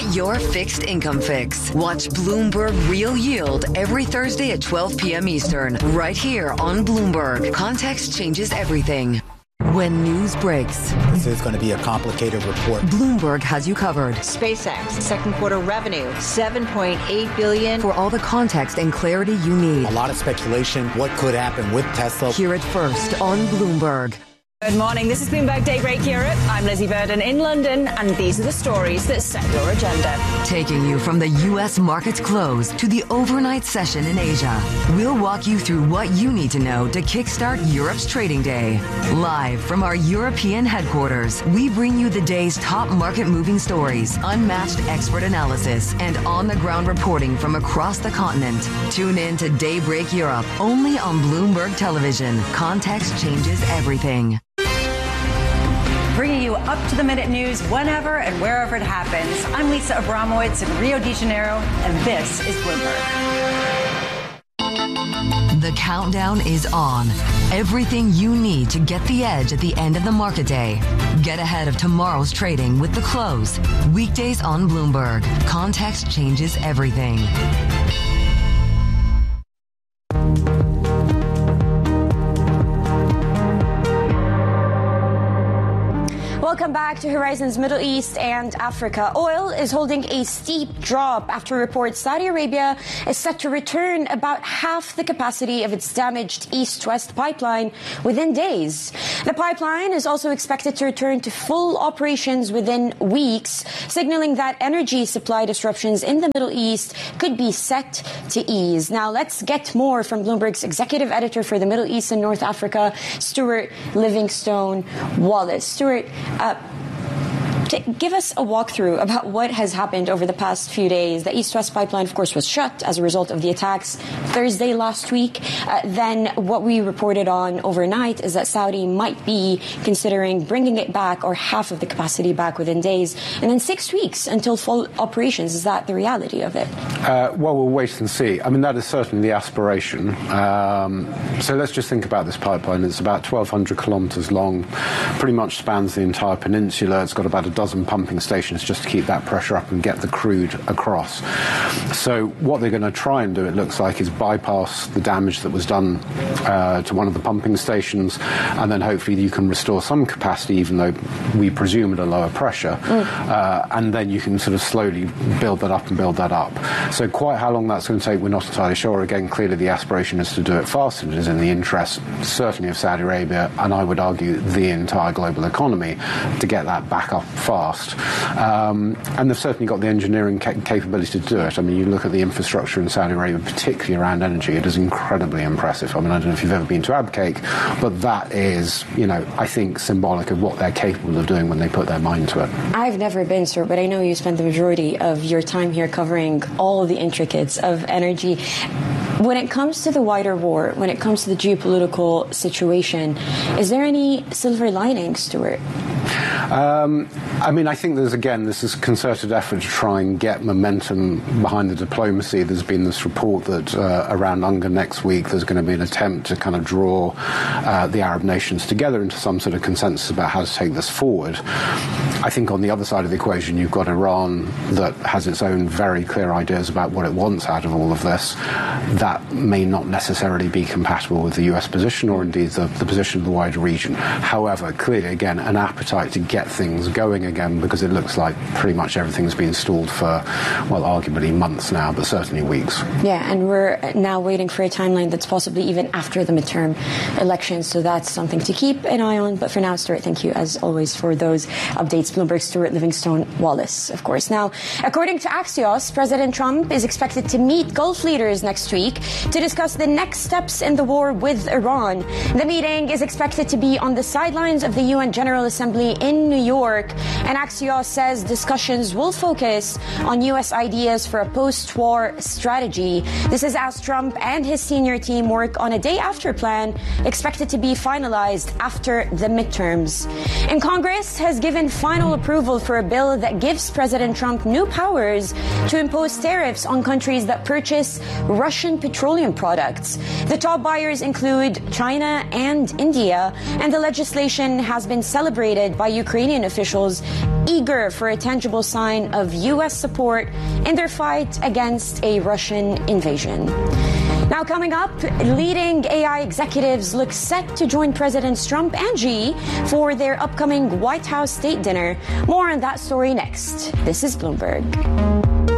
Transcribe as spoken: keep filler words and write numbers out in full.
Get your fixed income fix. Watch Bloomberg Real Yield every Thursday at twelve p.m. Eastern, right here on Bloomberg. Context changes everything. When news breaks, this is going to be a complicated report. Bloomberg has you covered. SpaceX, second quarter revenue, seven point eight billion dollars. For all the context and clarity you need. A lot of speculation, what could happen with Tesla. Hear it first on Bloomberg. Good morning. This is Bloomberg Daybreak Europe. I'm Lizzie Burden in London, and these are the stories that set your agenda. Taking you from the U S market's close to the overnight session in Asia, we'll walk you through what you need to know to kickstart Europe's trading day. Live from our European headquarters, we bring you the day's top market-moving stories, unmatched expert analysis, and on-the-ground reporting from across the continent. Tune in to Daybreak Europe, only on Bloomberg Television. Context changes everything. Bringing you up-to-the-minute news whenever and wherever it happens. I'm Lisa Abramowitz in Rio de Janeiro, and this is Bloomberg. The countdown is on. Everything you need to get the edge at the end of the market day. Get ahead of tomorrow's trading with The Close. Weekdays on Bloomberg. Context changes everything. Welcome back to Horizons Middle East and Africa. Oil is holding a steep drop after reports Saudi Arabia is set to return about half the capacity of its damaged East-West pipeline within days. The pipeline is also expected to return to full operations within weeks, signaling that energy supply disruptions in the Middle East could be set to ease. Now, let's get more from Bloomberg's executive editor for the Middle East and North Africa, Stuart Livingstone Wallace. Stuart, Uh, to give us a walkthrough about what has happened over the past few days. The East-West pipeline, of course, was shut as a result of the attacks Thursday last week. Uh, then what we reported on overnight is that Saudi might be considering bringing it back, or half of the capacity back, within days. And then six weeks until full operations. Is that the reality of it? Uh, well, we'll wait and see. I mean, that is certainly the aspiration. Um, so let's just think about this pipeline. It's about twelve hundred kilometres long, pretty much spans the entire peninsula. It's got about a dozen pumping stations just to keep that pressure up and get the crude across. So what they're going to try and do, it looks like, is bypass the damage that was done uh, to one of the pumping stations, and then hopefully you can restore some capacity, even though we presume at a lower pressure, mm. uh, and then you can sort of slowly build that up and build that up. So quite how long that's going to take, we're not entirely sure. Again, clearly the aspiration is to do it fast, and it is in the interest, certainly of Saudi Arabia, and I would argue the entire global economy, to get that back up fast. Um, and they've certainly got the engineering ca- capability to do it. I mean, you look at the infrastructure in Saudi Arabia, particularly around energy, it is incredibly impressive. I mean, I don't know if you've ever been to Abqaiq, but that is, you know, I think symbolic of what they're capable of doing when they put their mind to it. I've never been, sir, but I know you spent the majority of your time here covering all the intricacies of energy. When it comes to the wider war, when it comes to the geopolitical situation, is there any silver lining, Stuart? Um, I mean, I think there's, again, this is a concerted effort to try and get momentum behind the diplomacy. There's been this report that uh, around UNGA next week there's going to be an attempt to kind of draw uh, the Arab nations together into some sort of consensus about how to take this forward. I think on the other side of the equation you've got Iran that has its own very clear ideas about what it wants out of all of this. That may not necessarily be compatible with the U S position, or indeed the, the position of the wider region. However, clearly, again, an appetite to get things going again, because it looks like pretty much everything's been stalled for, well, arguably months now, but certainly weeks. Yeah, and we're now waiting for a timeline that's possibly even after the midterm elections, so that's something to keep an eye on. But for now, Stuart, thank you, as always, for those updates. Bloomberg's Stuart Livingstone Wallace, of course. Now, according to Axios, President Trump is expected to meet Gulf leaders next week to discuss the next steps in the war with Iran. The meeting is expected to be on the sidelines of the U N General Assembly in New York, and Axios says discussions will focus on U S ideas for a post-war strategy. This is as Trump and his senior team work on a day-after plan expected to be finalized after the midterms. And Congress has given final approval for a bill that gives President Trump new powers to impose tariffs on countries that purchase Russian petroleum products. The top buyers include China and India, and the legislation has been celebrated greeted by Ukrainian officials eager for a tangible sign of U S support in their fight against a Russian invasion. Now coming up, leading A I executives look set to join Presidents Trump and Xi for their upcoming White House state dinner. More on that story next. This is Bloomberg.